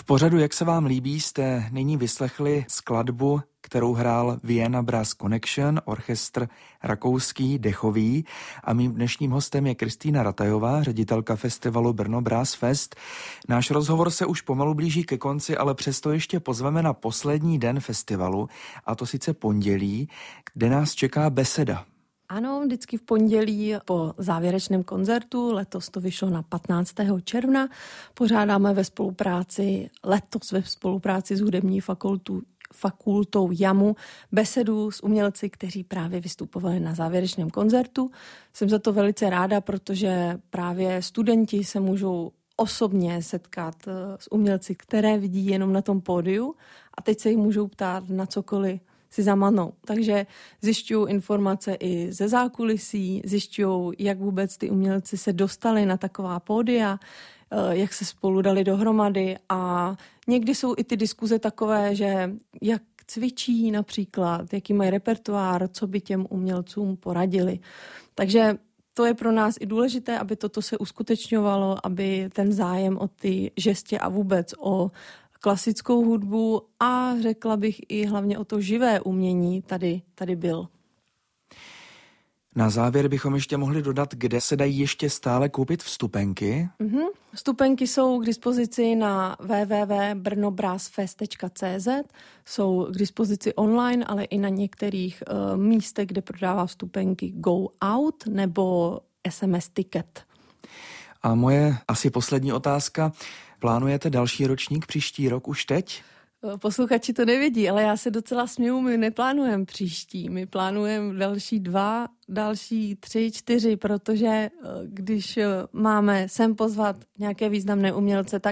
V pořadu Jak se vám líbí jste nyní vyslechli skladbu, kterou hrál Vienna Brass Connection, orchestr rakouský dechový, a mým dnešním hostem je Kristýna Ratajová, ředitelka festivalu Brno Brass Fest. Náš rozhovor se už pomalu blíží ke konci, ale přesto ještě pozveme na poslední den festivalu, a to sice pondělí, kde nás čeká beseda. Ano, vždycky v pondělí po závěrečném koncertu, letos to vyšlo na 15. června, pořádáme letos ve spolupráci s hudební fakultou JAMU besedu s umělci, kteří právě vystupovali na závěrečném koncertu. Jsem za to velice ráda, protože právě studenti se můžou osobně setkat s umělci, které vidí jenom na tom pódiu, a teď se jich můžou ptát na cokoliv si zamanou. Takže zjišťují informace i ze zákulisí, zjišťují, jak vůbec ty umělci se dostali na taková pódia, jak se spolu dali dohromady, a někdy jsou i ty diskuze takové, že jak cvičí například, jaký mají repertoár, co by těm umělcům poradili. Takže to je pro nás i důležité, aby toto se uskutečňovalo, aby ten zájem o ty žestě a vůbec o klasickou hudbu a řekla bych i hlavně o to živé umění tady byl. Na závěr bychom ještě mohli dodat, kde se dají ještě stále koupit vstupenky. Vstupenky jsou k dispozici na www.brnobrassfest.cz, jsou k dispozici online, ale i na některých místech, kde prodává vstupenky Go Out nebo SMS Ticket. A moje asi poslední otázka. Plánujete další ročník příští rok už teď? Posluchači to nevědí, ale já se docela směju, my neplánujeme příští, my plánujeme další 2, další 3, 4, protože když máme sem pozvat nějaké významné umělce, tak